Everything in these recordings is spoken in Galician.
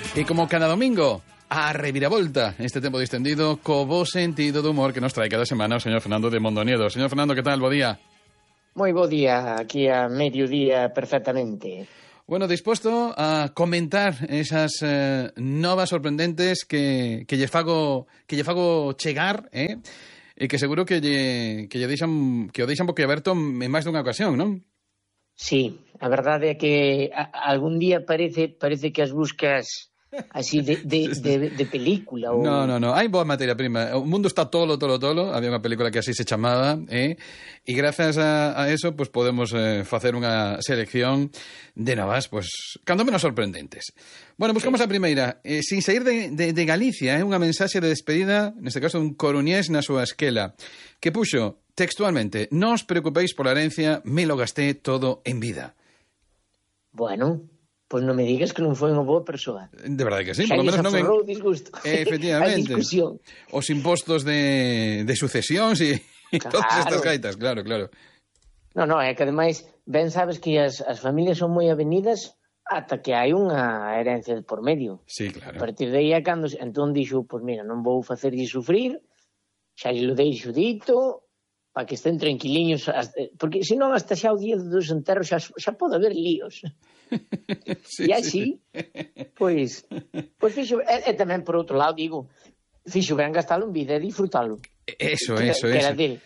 E como cada domingo, a reviravolta, este tempo distendido, co bo sentido do humor que nos trae cada semana o señor Fernando de Mondoniedo. Señor Fernando, que tal? Bo día. Moi bo día, aquí a mediodía perfectamente. Bueno, disposto a comentar esas novas sorprendentes que lle fago chegar, e que seguro que o deixan boquiaberto en máis dunha ocasión, non? Sí, a verdade é que algún día parece que as buscas así de película ou... No, hai boa materia prima. O mundo está tolo. Había unha película que así se chamaba, e gracias a eso pues podemos facer unha selección de novas, pues, cando menos sorprendentes. Bueno, buscamos a primeira. Sin sair de Galicia, unha mensaxe de despedida, neste caso un coruñés na súa esquela, que puxo textualmente: non os preocupéis pola herencia, me lo gasté todo en vida. Bueno... Pois non me digas que non foi unha boa persoa. De verdade que sí, por lo menos non en... disgusto. Efectivamente. A discusión. Os impostos de sucesións e todas estas gaitas, claro. Non, é que ademais, ben sabes que as familias son moi avenidas ata que hai unha herencia de por medio. Sí, claro. A partir de aí é cando... Entón dixo, pois mira, non vou facerlle sufrir, xa lle lo deixo dito, para que estén tranquiliños, porque senón hasta xa o día dos enterros xa pode haber líos. Sí, e así, pois fixo, e tamén por outro lado digo, fixo ben gastalo en vida e disfrutalo. Eso. Era dele.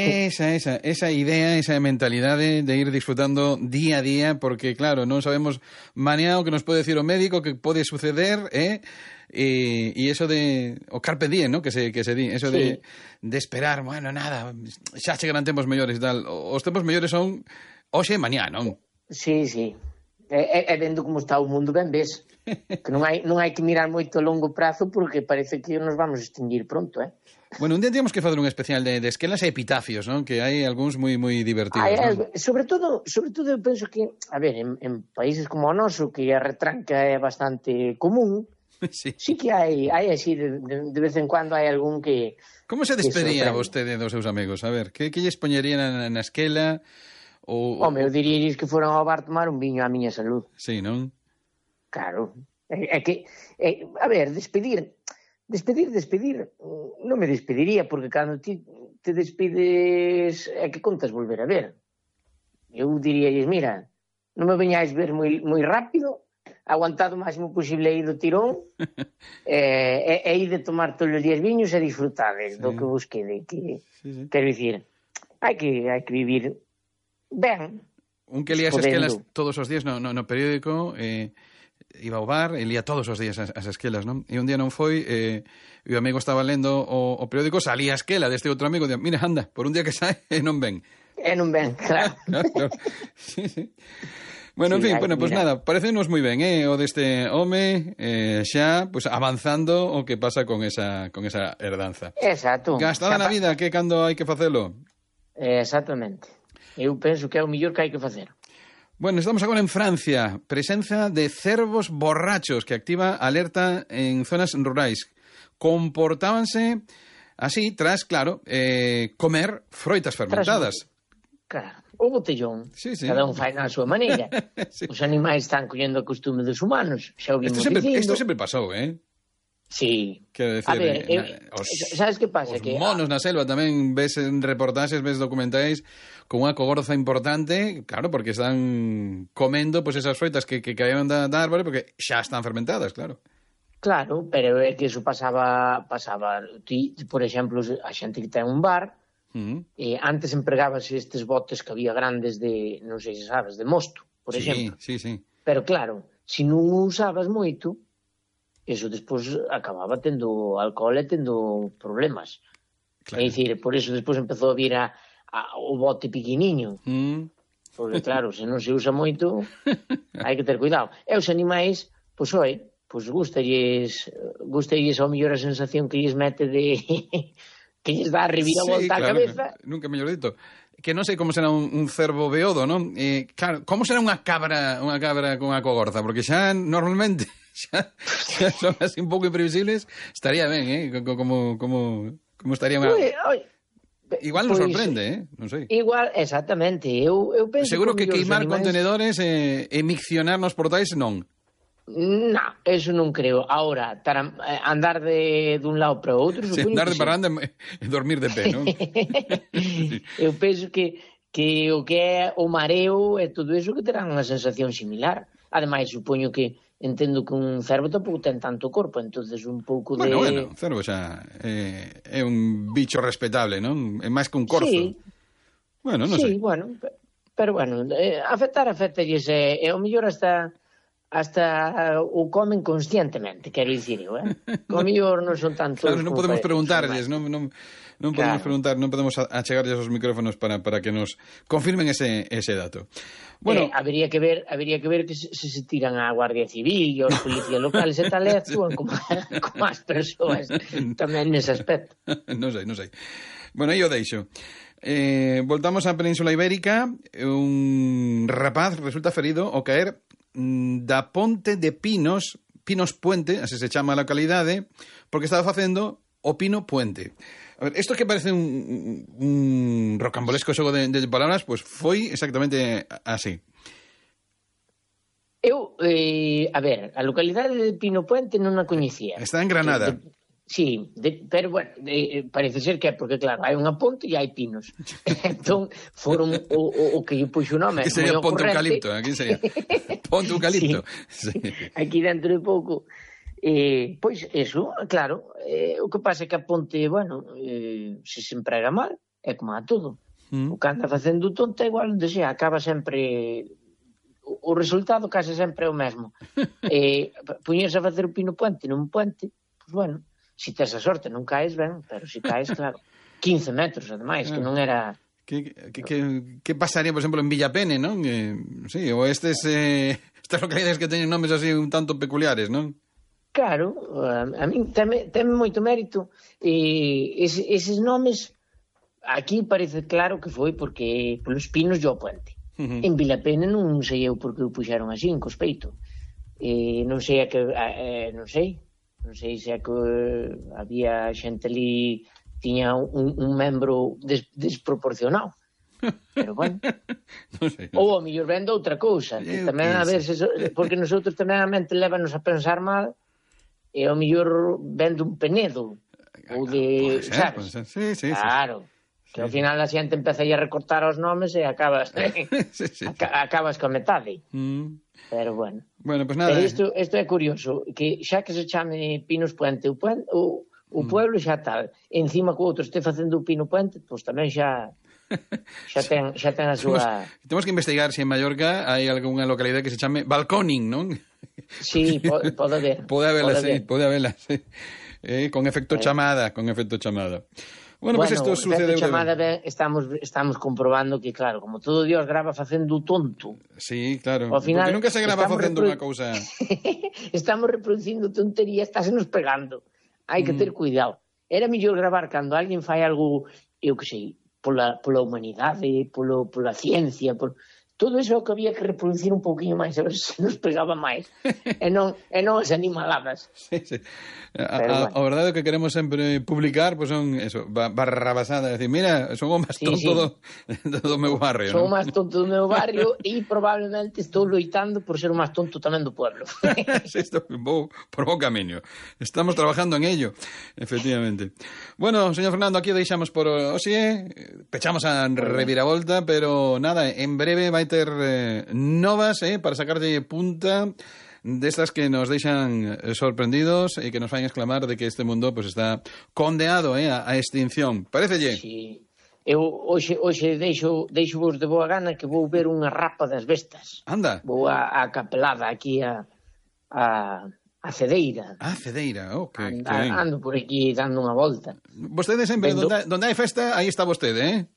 Esa idea, esa mentalidade de ir disfrutando día a día, porque claro, non sabemos mañá o que nos pode decir o médico, que pode suceder, e eso de o carpe diem, ¿no? que se di, eso sí. de esperar, bueno, nada, xa chegarán tempos mellores e tal. Os tempos mellores son hoxe e mañá, non? Sí. E vendo como está o mundo, ben ves que non hai que mirar moito a longo prazo, porque parece que nos vamos a extinguir pronto, Bueno, un día temos que fazer un especial de esquelas e epitafios, non? Que hai algúns moi divertidos, non? Sobre todo eu penso que, a ver, en países como o noso, que a retranca é bastante común, sí que hai así, de vez en cuando hai algún que... Como se despedía vostede dos seus amigos? A ver, que lles poñerían na esquela? Home, eu diríais que foran ao bar tomar un viño á miña salud. Sí, non? Claro. É que, a ver, despedir, non me despediría, porque cando ti te despides é que contas volver a ver. Eu diríais, mira, non me veñáis ver moi rápido, aguantado o máximo posible aí do tirón, e de tomar todos os días viños e disfrutades do que vos quede. Sí. Quero dicir, hai que vivir ben. Un que lía as esquelas todos os días no periódico, iba ao bar e lía todos os días as esquelas, non? E un día non foi, e o amigo estaba lendo o periódico, salía a esquela deste outro amigo, e día, mira, anda, por un día que sae e non ven. Claro. Claro. Sí. Bueno, en fin, pues nada, parecenos moi ben, o deste home, xa, pues avanzando o que pasa con esa herdanza. Exacto. Gastada na vida, que cando hai que facelo? Exactamente. Eu penso que é o mellor que hai que facer. Bueno, estamos agora en Francia. Presenza de cervos borrachos que activa alerta en zonas rurais. Comportábanse así tras, claro, comer froitas fermentadas. Claro, o botellón. Sí. Cada un fai na súa maneira. Sí. Os animais están collendo a costume dos humanos. Xa o vimos dicindo. Isto sempre pasou, Sí. Quero decir, a ver, sabes que pasa? Os monos na selva tamén ves en reportaxes, ves documentais con unha cogorza importante, claro, porque están comendo pues, esas froitas que caeron da árbore, porque xa están fermentadas, claro. Claro, pero é que eso pasaba. Ti, por exemplo, a xente que ten un bar, antes empregábase estes botes que había grandes de, non sei se sabes, de mosto, por exemplo. Sí. Pero claro, se non usabas moito, eso despois acababa tendo alcohol e tendo problemas. Claro. É dicir, por eso despois empezou a vir o bote pequeniño. Porque claro, se non se usa moito, hai que ter cuidado. E os animais, pois gustalles ao mellor a sensación que lles mete de que lles dá a reviravolta á cabeza. Nunca mellor dito. Que non sei como será un cervo beodo, non? Claro, como será unha cabra con a cogorza? Porque xa normalmente xa son así un pouco imprevisibles. Estaría ben, como estaría unha... Igual nos sorprende, non sei. Igual, exactamente. Eu penso seguro que queimar contenedores e miccionar nos portais non. Non, eso non creo. Ahora, andar dun lado para o outro, sí, andar de parranda e dormir de pé, non? Eu penso que o que é o mareo e todo iso que terán unha sensación similar. Ademais, supoño que entendo que un cervo tampouco ten tanto corpo, entonces un pouco de... Bueno, o cervo xa é un bicho respetable, non? É máis que un corzo. Sí. Bueno, non sei. Sí, bueno, pero bueno, afectalles e ao mellor hasta o comen conscientemente, quero dicir eu, O mellor non son tanto... Claro, non podemos preguntarlles, non podemos preguntar, non podemos achegarlles os micrófonos para que nos confirmen ese dato. Bueno, habría que ver que se tiran a Guardia Civil e os policías locales e tal, e actúan como as persoas tamén nese aspecto. Non sei. Bueno, aí o deixo. Voltamos á Península Ibérica. Un rapaz resulta ferido ao caer da Ponte de Pinos Puente, así se chama a localidade, porque estaba facendo o Pino Puente. A ver, isto que parece un rocambolesco xogo de palabras, pues foi exactamente así. Eu, a ver, a localidade de Pino Puente non a coñecía. Está en Granada. Sí, pero bueno, parece ser que é porque, claro, hai unha ponte e hai pinos. Entón, foron o que lle puxo o nome. Aquí sería Ponte Eucalipto, aquí sería Ponte Eucalipto. Sí. Aquí dentro de pouco. Pois, eso, claro, o que pasa é que a ponte, bueno, se emprega mal, é como a todo. O que anda facendo tonta, igual onde sea, acaba sempre... O resultado case sempre é o mesmo. Puñerse a facer o Pino Puente nun puente, pois, bueno... Si tes a sorte non caes ben, pero si caes, claro, 15 metros, ademais, que non era... Que pasaría, por exemplo, en Villapene, non? Sí, ou estas localidades que teñen nomes así un tanto peculiares, non? Claro, a min ten moito mérito. Eses nomes, aquí parece claro que foi porque polos pinos e o puente. En Villapene non sei eu por que o puxeron así, en cospeito. Non sei Non sei se é que había xente ali tiña un membro desproporcionado. Pero bueno. Non sei. Ou ao mellor vendo outra cousa. Tamén a ver, porque nosotros tamén a mente levanos a pensar mal e ao mellor vendo un penedo. Ou de, sabes? Sí. Claro. Que ao final a xente empeza a recortar os nomes e acabas acabas coa metade. Pero bueno. Bueno, pues nada. Pero isto é curioso, que xa que se chame Pinos Puente, o pueblo xa tal, encima que o outro este facendo o Pino Puente, pois tamén xa ten a súa... Temos que investigar se en Mallorca hai algunha localidade que se chame Balconing, non? Sí, pode haber. Pode habela, sí. Con efecto chamada. Bueno, pues isto sucede... chamada, estamos comprobando que, claro, como todo Dios grava facendo tonto. Sí, claro, ao final, porque nunca se grava facendo unha cousa... Estamos reproducindo tontería, estásenos pegando. Hai que ter cuidado. Era mellor gravar cando alguén fai algo, eu que sei, pola humanidade, pola ciencia, todo iso que había que reproducir un pouquinho máis, a ver se nos pegaba máis. E non as animaladas. Sí. A verdade é que queremos sempre publicar, pois son eso, barrabasada, decir, mira, son o máis tonto do meu barrio. Son o máis tonto do meu barrio e probablemente estou loitando por ser o máis tonto tamén do pueblo. Sí, vou por bo camiño. Estamos trabajando en ello, efectivamente. Bueno, señor Fernando, aquí deixamos por hoxe, pechamos a reviravolta, pero nada, en breve vai ter novas para sacarlle punta destas que nos deixan sorprendidos e que nos fan exclamar de que este mundo pues está condenado a extinción. Parecelle? Sí. Eu hoxe deixo vos de boa gana que vou ver unha rapa das bestas. Anda. Vou a Capelada aquí a Cedeira. Cedeira, que ben. Ando por aquí dando unha volta. Vostede sempre, donde hai festa, aí está vostede,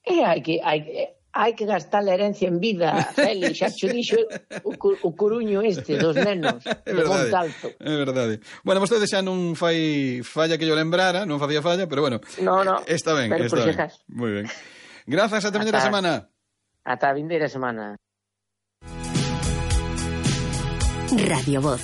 Hai que gastar a herencia en vida, Feli, xa xo dixo o coruño dos nenos de Montalto. É verdade. Bueno, vostede xa non fai falla que yo lembrara, non facía falla, pero bueno, está ben, pero está ben. Moi ben. Grazas, ata a vindeira semana. Ata a vindeira semana. Radio Voz.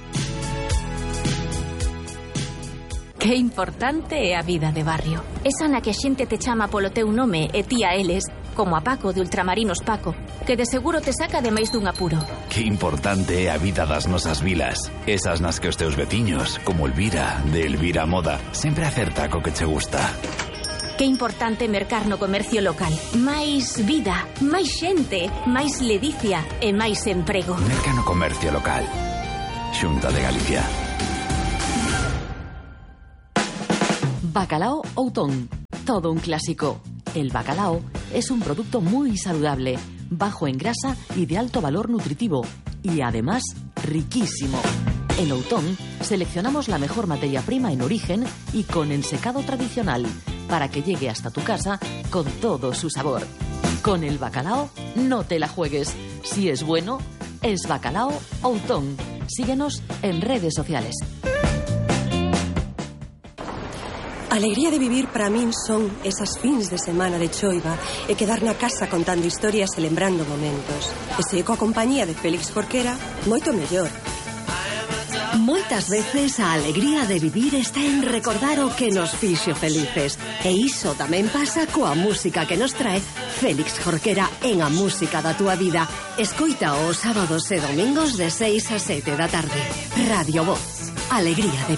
Que importante é a vida de barrio. Esa na que a xente te chama polo teu nome e ti a eles, como a Paco de Ultramarinos Paco, que de seguro te saca de máis dun apuro. Que importante é a vida das nosas vilas. Esas nas que os teus veciños, como Elvira, de Elvira Moda, sempre acerta co que che gusta. Que importante mercar no comercio local. Máis vida, máis xente, máis ledicia e máis emprego. Merca no comercio local. Xunta de Galicia. Bacalao Outón. Todo un clásico. El bacalao es un producto muy saludable, bajo en grasa y de alto valor nutritivo. Y además, riquísimo. En Outón seleccionamos la mejor materia prima en origen y con ensecado tradicional, para que llegue hasta tu casa con todo su sabor. Con el bacalao no te la juegues. Si es bueno, es Bacalao Outón. Síguenos en redes sociales. A alegría de vivir para min son esas fins de semana de choiva e quedar na casa contando historias e lembrando momentos. E se coa compañía de Félix Jorquera, moito mellor. Moitas veces a alegría de vivir está en recordar o que nos fixo felices. E iso tamén pasa coa música que nos trae Félix Jorquera en A Música da Túa Vida. Escoita os sábados e domingos de 6 a 7 da tarde. Radio Voz. Alegría de